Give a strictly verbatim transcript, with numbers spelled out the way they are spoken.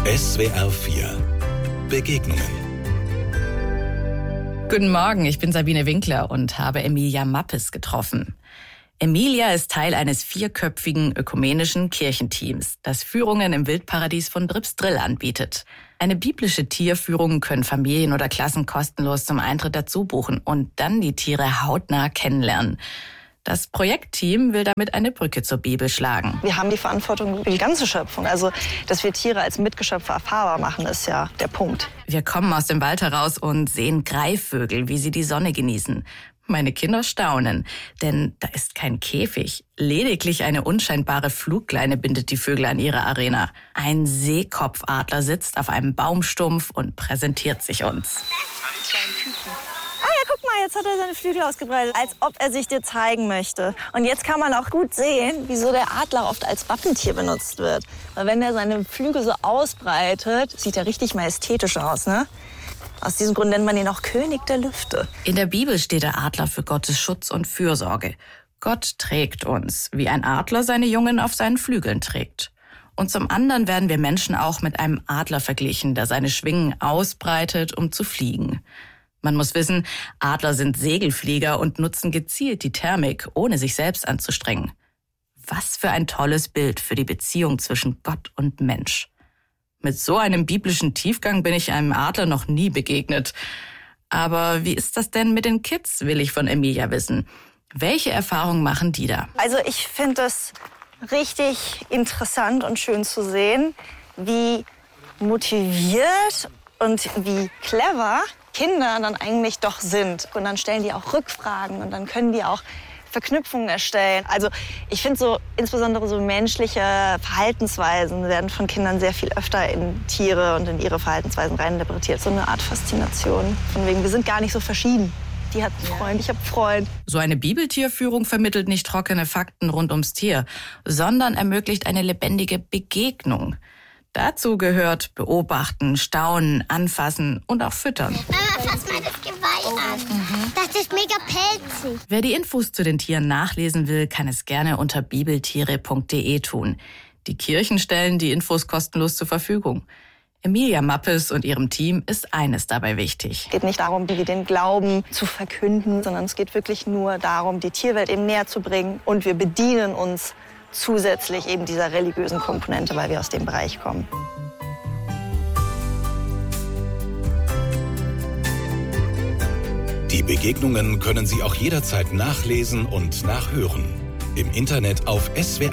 S W R vier Begegnungen. Guten Morgen, ich bin Sabine Winkler und habe Emilia Mappes getroffen. Emilia ist Teil eines vierköpfigen ökumenischen Kirchenteams, das Führungen im Wildparadies von Bribsdrill anbietet. Eine biblische Tierführung können Familien oder Klassen kostenlos zum Eintritt dazu buchen und dann die Tiere hautnah kennenlernen. Das Projektteam will damit eine Brücke zur Bibel schlagen. Wir haben die Verantwortung für die ganze Schöpfung. Also, dass wir Tiere als Mitgeschöpfe erfahrbar machen, ist ja der Punkt. Wir kommen aus dem Wald heraus und sehen Greifvögel, wie sie die Sonne genießen. Meine Kinder staunen, denn da ist kein Käfig. Lediglich eine unscheinbare Flugleine bindet die Vögel an ihre Arena. Ein Seekopfadler sitzt auf einem Baumstumpf und präsentiert sich uns. Ah ja, guck mal, jetzt hat er seine Flügel ausgebreitet, als ob er sich dir zeigen möchte. Und jetzt kann man auch gut sehen, wieso der Adler oft als Wappentier benutzt wird. Weil wenn er seine Flügel so ausbreitet, sieht er richtig majestätisch aus, ne? Aus diesem Grund nennt man ihn auch König der Lüfte. In der Bibel steht der Adler für Gottes Schutz und Fürsorge. Gott trägt uns, wie ein Adler seine Jungen auf seinen Flügeln trägt. Und zum anderen werden wir Menschen auch mit einem Adler verglichen, der seine Schwingen ausbreitet, um zu fliegen. Man muss wissen, Adler sind Segelflieger und nutzen gezielt die Thermik, ohne sich selbst anzustrengen. Was für ein tolles Bild für die Beziehung zwischen Gott und Mensch. Mit so einem biblischen Tiefgang bin ich einem Adler noch nie begegnet. Aber wie ist das denn mit den Kids, will ich von Emilia wissen. Welche Erfahrungen machen die da? Also ich finde es richtig interessant und schön zu sehen, wie motiviert und wie clever Kinder dann eigentlich doch sind. Und dann stellen die auch Rückfragen und dann können die auch Verknüpfungen erstellen. Also ich finde so, insbesondere so menschliche Verhaltensweisen werden von Kindern sehr viel öfter in Tiere und in ihre Verhaltensweisen reininterpretiert. So eine Art Faszination. Von wegen, wir sind gar nicht so verschieden. Die hat einen Freund, ich habe einen Freund. So eine Bibeltierführung vermittelt nicht trockene Fakten rund ums Tier, sondern ermöglicht eine lebendige Begegnung. Dazu gehört beobachten, staunen, anfassen und auch füttern. Mama, fass mal das Geweih an. Mhm. Das ist mega pelzig. Wer die Infos zu den Tieren nachlesen will, kann es gerne unter bibeltiere punkt de tun. Die Kirchen stellen die Infos kostenlos zur Verfügung. Emilia Mappes und ihrem Team ist eines dabei wichtig. Es geht nicht darum, wie den Glauben zu verkünden, sondern es geht wirklich nur darum, die Tierwelt eben näher zu bringen. Und wir bedienen uns zusätzlich eben dieser religiösen Komponente, weil wir aus dem Bereich kommen. Die Begegnungen können Sie auch jederzeit nachlesen und nachhören. Im Internet auf S W R